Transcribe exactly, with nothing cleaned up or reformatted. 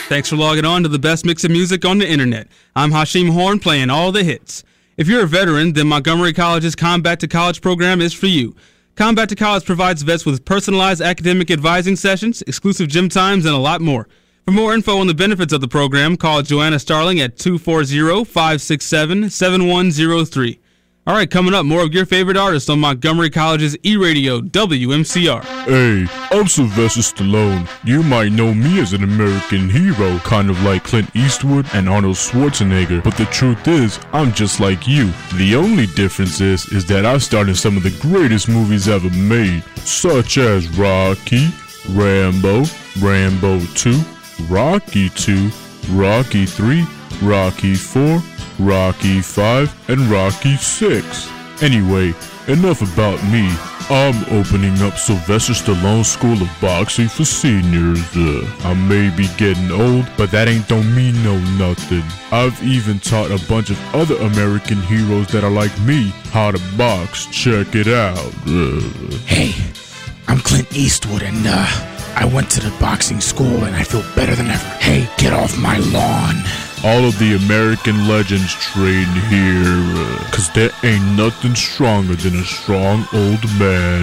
Thanks for logging on to the best mix of music on the internet. I'm Hashim Horn playing all the hits. If you're a veteran, then Montgomery College's Combat to College program is for you. Combat to College provides vets with personalized academic advising sessions, exclusive gym times, and a lot more. For more info on the benefits of the program, call Joanna Starling at two four zero, five six seven, seven one zero three. All right, coming up, more of your favorite artists on Montgomery College's E-Radio, W M C R. Hey, I'm Sylvester Stallone. You might know me as an American hero, kind of like Clint Eastwood and Arnold Schwarzenegger, but the truth is, I'm just like you. The only difference is, is that I starred in some of the greatest movies ever made, such as Rocky, Rambo, Rambo two, Rocky two, Rocky three, Rocky four, Rocky five, and Rocky six. Anyway, enough about me. I'm opening up Sylvester Stallone School of Boxing for seniors. Uh, I may be getting old, but that ain't don't mean no nothing. I've even taught a bunch of other American heroes that are like me how to box. Check it out. Uh. Hey, I'm Clint Eastwood, and uh, I went to the boxing school, and I feel better than ever. Hey, get off my lawn. All of the American legends train here, uh, cause there ain't nothing stronger than a strong old man.